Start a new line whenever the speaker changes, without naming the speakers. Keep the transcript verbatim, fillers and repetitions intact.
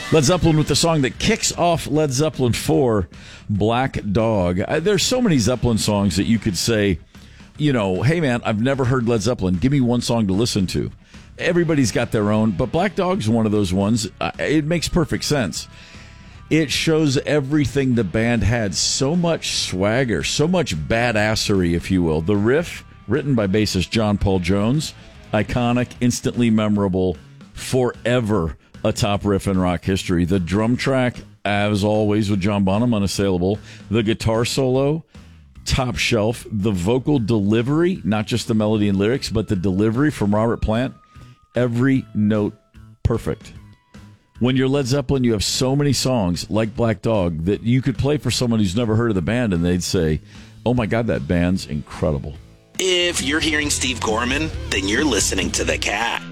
Led Zeppelin with the song that kicks off Led Zeppelin four, Black Dog. Uh, there's so many Zeppelin songs that you could say, you know, hey man, I've never heard Led Zeppelin. Give me one song to listen to. Everybody's got their own, but Black Dog's one of those ones. Uh, it makes perfect sense. It shows everything the band had. So much swagger, so much badassery, if you will. The riff, written by bassist John Paul Jones, iconic, instantly memorable, forever a top riff in rock history. The drum track, as always with John Bonham, unassailable. The guitar solo, top shelf. The vocal delivery, not just the melody and lyrics, but the delivery from Robert Plant, every note perfect. When you're Led Zeppelin, you have so many songs like Black Dog that you could play for someone who's never heard of the band and they'd say, oh my God, that band's incredible.
If you're hearing Steve Gorman, then you're listening to The Cat.